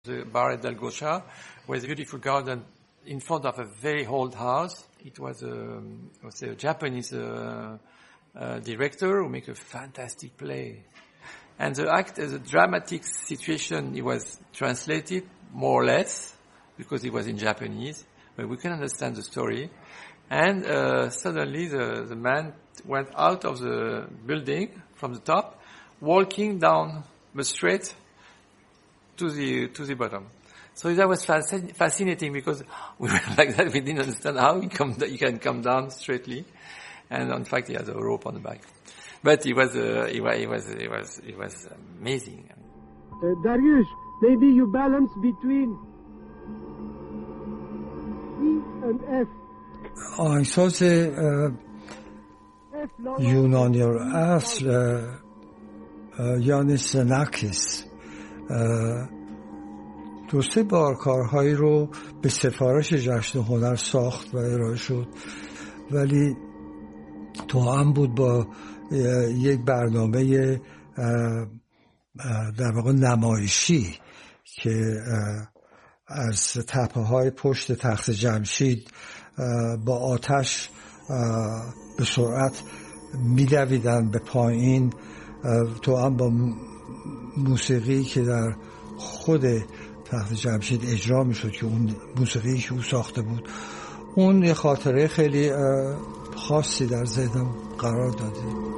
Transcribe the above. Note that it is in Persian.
The Barre del Gocha was a beautiful garden in front of a very old house. It was a Japanese director who made a fantastic play. And the dramatic situation, it was translated more or less because it was in Japanese, but we can understand the story. And suddenly the man went out of the building from the top, walking down the street to the bottom. So that was fascinating because we were like that. We didn't understand how he can come down straightly, and in fact he has a rope on the back. But it was amazing. Dariush, maybe you balance between E and F. آهنگساز یونانی اصل یانیس زناکیس 2-3 بار کارهایی رو به سفارش جشن هنر ساخت و ارائه شد، ولی توأم بود با یک برنامه در واقع نمایشی که از تپه‌های پشت تخت جمشید با آتش به سرعت می‌دویدن به پایین، توأم با موسیقی که در خود تخت جمشید اجرا میشد که اون موسیقی که او ساخته بود. اون یه خاطره خیلی خاصی در ذهنم قرار داده.